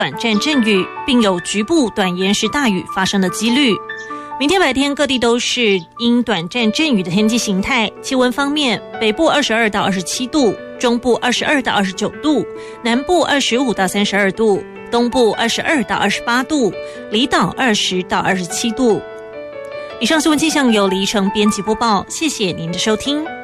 短暂阵雨，并有局部短延时大雨发生的几率。明天白天各地都是因短暂阵雨的天气形态。气温方面，北部22到27度，中部22到29度，南部25到32度，东部22到28度，离岛20到27度。以上新闻气象由李依晨编辑播报，谢谢您的收听。